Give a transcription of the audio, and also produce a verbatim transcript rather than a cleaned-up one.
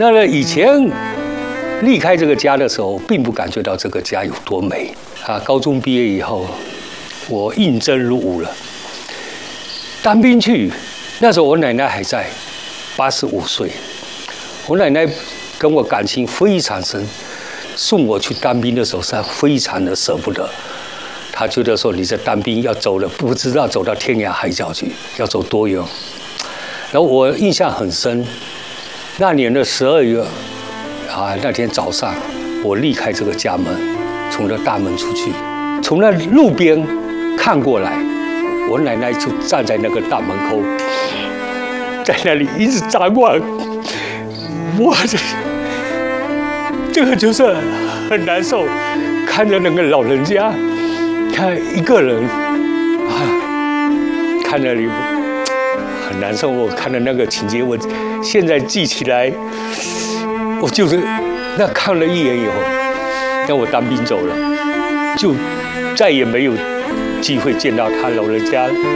那么以前离开这个家的时候，并不感觉到这个家有多美啊。高中毕业以后，我应征入伍了，当兵去。那时候我奶奶还在，八十五岁。我奶奶跟我感情非常深，送我去当兵的时候是非常的舍不得。她觉得说你在当兵要走了，不知道走到天涯海角去，要走多远。然后我印象很深，那年的十二月啊，那天早上我离开这个家门，从那大门出去，从那路边看过来，我奶奶就站在那个大门口，在那里一直张望。我这这个就是很难受，看着那个老人家，看一个人啊，看那里很难受。我看到那个情节，我现在记起来，我就是那看了一眼以后，那我当兵走了，就再也没有机会见到他老人家。